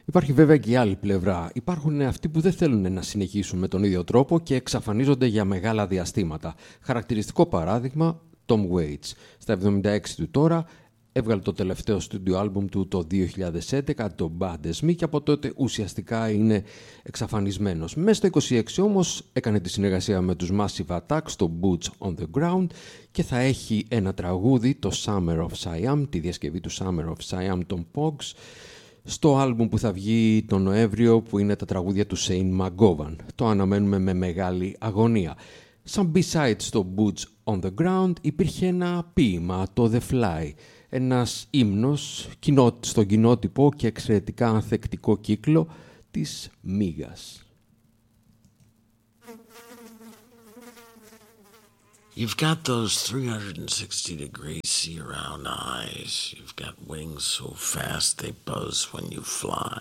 Υπάρχει βέβαια και η άλλη πλευρά. Υπάρχουν αυτοί που δεν θέλουν να συνεχίσουν με τον ίδιο τρόπο και εξαφανίζονται για μεγάλα διαστήματα. Χαρακτηριστικό παράδειγμα, Tom Waits. Στα 76 του τώρα έβγαλε το τελευταίο studio album του το 2011, το Bad As Me, και από τότε ουσιαστικά είναι εξαφανισμένος. Μέσα στο 26 όμως έκανε τη συνεργασία με τους Massive Attack στο Boots on the Ground και θα έχει ένα τραγούδι, το Summer of Siam, τη διασκευή του Summer of Siam των Pogues, στο άλμπουμ που θα βγει τον Νοέμβριο, που είναι τα τραγούδια του Shane McGowan. Το αναμένουμε με μεγάλη αγωνία. Σαν B-side στο Boots on the Ground υπήρχε ένα ποίημα, το The Fly, ένας ύμνος στον κοινότυπο και εξαιρετικά ανθεκτικό κύκλο της μύγας. You've got those 360-degree see-around eyes. You've got wings so fast they buzz when you fly.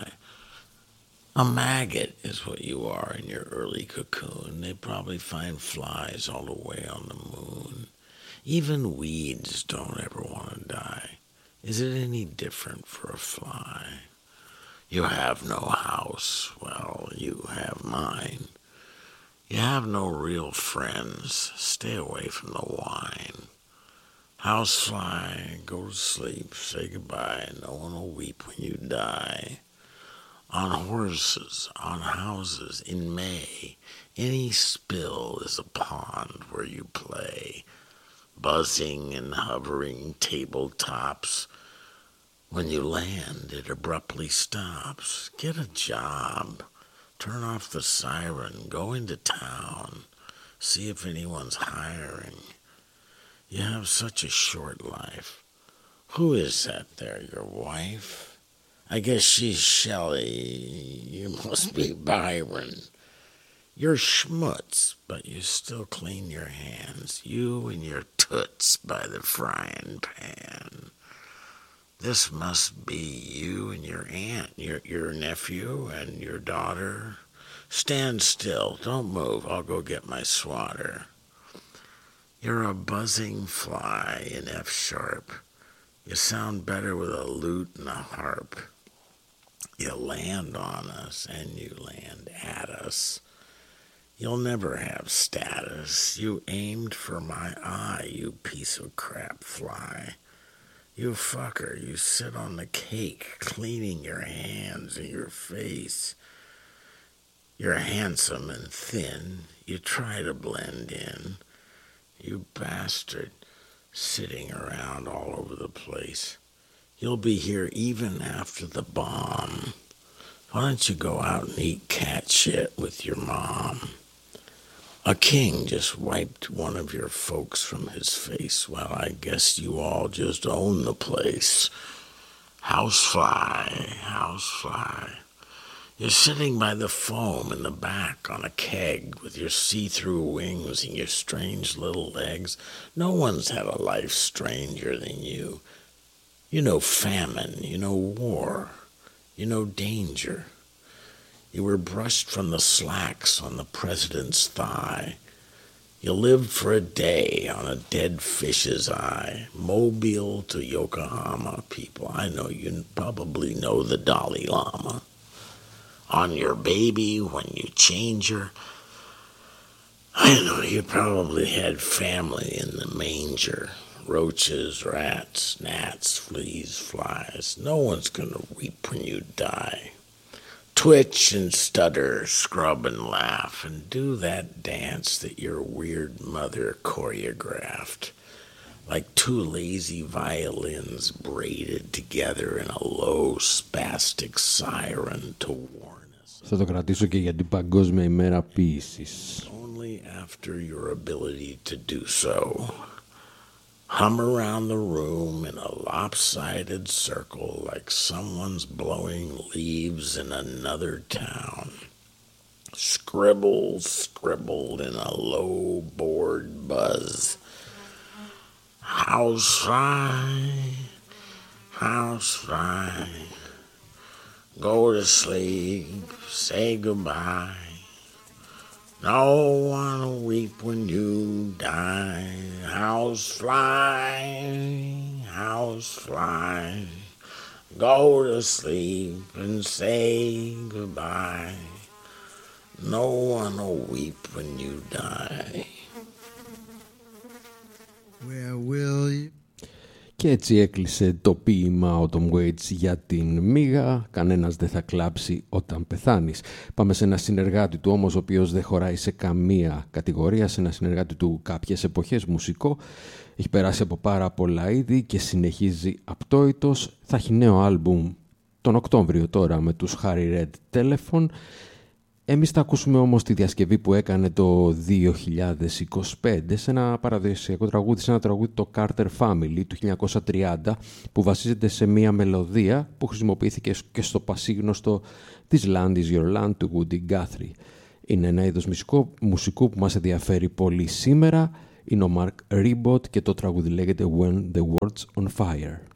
A maggot is what you are in your early cocoon. They probably find flies all the way on the moon. Even weeds don't ever want to die. Is it any different for a fly? You have no house. Well, you have mine. You have no real friends. Stay away from the wine. Housefly, go to sleep, say goodbye. No one will weep when you die. On horses, on houses, in May, any spill is a pond where you play. Buzzing and hovering tabletops. When you land, it abruptly stops. Get a job. Turn off the siren, go into town, see if anyone's hiring. You have such a short life. Who is that there, your wife? I guess she's Shelley. You must be Byron. You're schmutz, but you still clean your hands. You and your toots by the frying pan. This must be you and your aunt, your nephew and your daughter. Stand still. Don't move. I'll go get my swatter. You're a buzzing fly in F sharp. You sound better with a lute and a harp. You land on us and you land at us. You'll never have status. You aimed for my eye, you piece of crap fly. You fucker, you sit on the cake, cleaning your hands and your face. You're handsome and thin. You try to blend in. You bastard, sitting around all over the place. You'll be here even after the bomb. Why don't you go out and eat cat shit with your mom? A king just wiped one of your folks from his face. Well, I guess you all just own the place. Housefly, housefly. You're sitting by the foam in the back on a keg with your see-through wings and your strange little legs. No one's had a life stranger than you. You know famine, you know war, you know danger. You were brushed from the slacks on the president's thigh. You lived for a day on a dead fish's eye. Mobile to Yokohama, people. I know you probably know the Dalai Lama. On your baby when you change her. I know you probably had family in the manger. Roaches, rats, gnats, fleas, flies. No one's gonna weep when you die. Twitch and stutter, scrub and laugh, and do that dance that your weird mother choreographed, like two lazy violins braided together in a low spastic siren to warn us. Θα το κρατήσω και για την Παγκόσμια ημέρα ποίησης. Only after your ability to do so. Hum around the room in a lopsided circle like someone's blowing leaves in another town. Scribble, scribbled in a low bored buzz. Housefly, housefly, go to sleep, say goodbye. No one will weep when you die. Housefly, housefly, Go to sleep and say goodbye. No one will weep when you die. Where will you... Και έτσι έκλεισε το ποίημα ο Tom Waits για την μύγα. Κανένας δεν θα κλάψει όταν πεθάνεις. Πάμε σε ένα συνεργάτη του όμως, ο οποίος δεν χωράει σε καμία κατηγορία, σε ένα συνεργάτη του κάποιες εποχές μουσικό. Έχει περάσει από πάρα πολλά είδη και συνεχίζει απτόητος. Θα έχει νέο άλμπουμ τον Οκτώβριο τώρα με τους Harry Red Telephone. Εμείς θα ακούσουμε όμως τη διασκευή που έκανε το 2025 σε ένα παραδοσιακό τραγούδι, σε ένα τραγούδι το Carter Family του 1930 που βασίζεται σε μία μελωδία που χρησιμοποιήθηκε και στο πασίγνωστο «This Land is Your Land» του Woody Guthrie. Είναι ένα είδος μουσικού που μας ενδιαφέρει πολύ σήμερα. Είναι ο Mark Ribot και το τραγούδι λέγεται «When the World's on Fire».